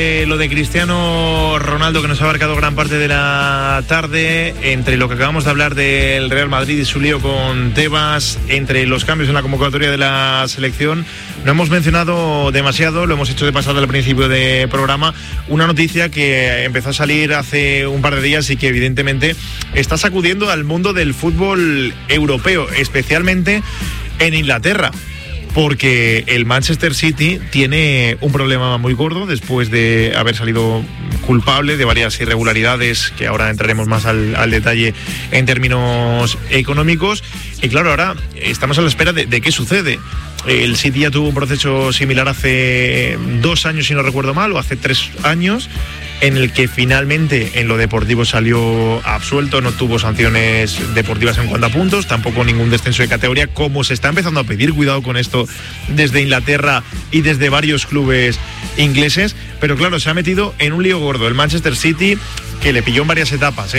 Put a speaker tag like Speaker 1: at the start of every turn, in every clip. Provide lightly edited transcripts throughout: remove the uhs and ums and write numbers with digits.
Speaker 1: Lo de Cristiano Ronaldo, que nos ha abarcado gran parte de la tarde, entre lo que acabamos de hablar del Real Madrid y su lío con Tebas, entre los cambios en la convocatoria de la selección, no hemos mencionado demasiado, lo hemos hecho de pasada al principio de programa, una noticia que empezó a salir hace un par de días y que evidentemente está sacudiendo al mundo del fútbol europeo, especialmente en Inglaterra. Porque el Manchester City tiene un problema muy gordo después de haber salido culpable de varias irregularidades que ahora entraremos más al detalle en términos económicos. Y claro, ahora estamos a la espera de qué sucede. El City ya tuvo un proceso similar hace 2 años, si no recuerdo mal, o hace 3 años, en el que finalmente en lo deportivo salió absuelto, no tuvo sanciones deportivas en cuanto a puntos, tampoco ningún descenso de categoría, como se está empezando a pedir, cuidado con esto, desde Inglaterra y desde varios clubes ingleses, pero claro, se ha metido en un lío gordo el Manchester City, que le pilló en varias etapas,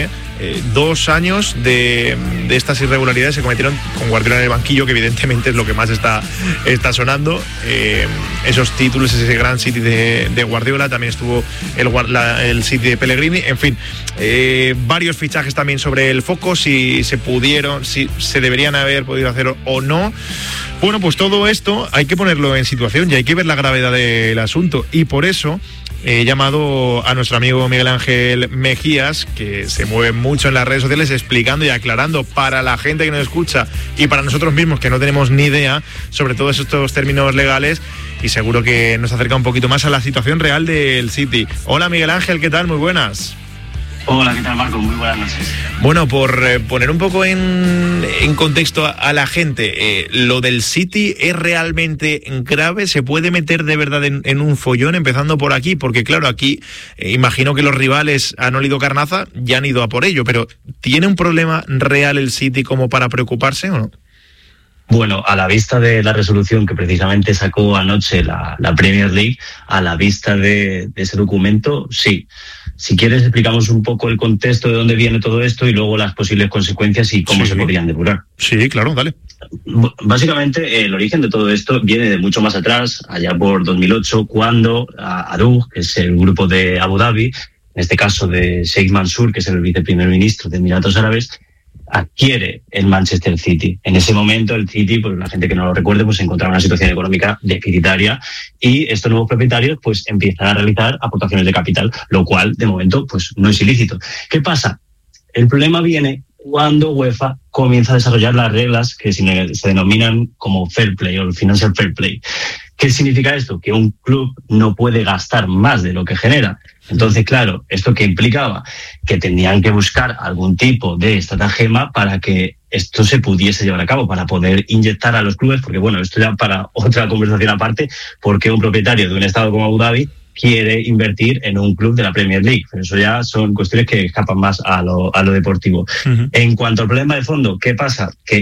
Speaker 1: 2 años de estas irregularidades se cometieron con Guardiola en el banquillo, que evidentemente es lo que más está sonando. Esos títulos, ese gran City de Guardiola, también estuvo el City de Pellegrini, en fin, varios fichajes también sobre el foco, si se deberían haber podido hacer o no. Bueno, pues todo esto hay que ponerlo en situación y hay que ver la gravedad del asunto, y por eso he llamado a nuestro amigo Miguel Ángel Mejías, que se mueve mucho en las redes sociales explicando y aclarando para la gente que nos escucha y para nosotros mismos que no tenemos ni idea sobre todos estos términos legales, y seguro que nos acerca un poquito más a la situación real del City. Hola Miguel Ángel, ¿qué tal? Muy buenas.
Speaker 2: Hola, ¿qué tal, Marco? Muy buenas noches.
Speaker 1: Bueno, por poner un poco en contexto a la gente, ¿lo del City es realmente grave? ¿Se puede meter de verdad en un follón, empezando por aquí? Porque claro, aquí imagino que los rivales han olido carnaza y han ido a por ello, pero ¿tiene un problema real el City como para preocuparse o no?
Speaker 2: Bueno, a la vista de la resolución que precisamente sacó anoche la Premier League, a la vista de ese documento, sí. Si quieres, explicamos un poco el contexto de dónde viene todo esto y luego las posibles consecuencas y cómo se podrían depurar.
Speaker 1: Sí, claro, dale.
Speaker 2: Básicamente, el origen de todo esto viene de mucho más atrás, allá por 2008, cuando ADU, que es el grupo de Abu Dhabi, en este caso de Sheikh Mansour, que es el viceprimer ministro de Emiratos Árabes, adquiere el Manchester City. En ese momento el City, pues la gente que no lo recuerde, pues se encontraba en una situación económica deficitaria, y estos nuevos propietarios pues empiezan a realizar aportaciones de capital, lo cual de momento pues no es ilícito. ¿Qué pasa? El problema viene cuando UEFA comienza a desarrollar las reglas que se denominan como fair play o financial fair play. ¿Qué significa esto? Que un club no puede gastar más de lo que genera. Entonces, claro, ¿esto qué implicaba? Que tenían que buscar algún tipo de estratagema para que esto se pudiese llevar a cabo, para poder inyectar a los clubes, porque bueno, esto ya para otra conversación aparte, porque un propietario de un estado como Abu Dhabi quiere invertir en un club de la Premier League. Pero eso ya son cuestiones que escapan más a lo deportivo. Uh-huh. En cuanto al problema de fondo, ¿qué pasa? Que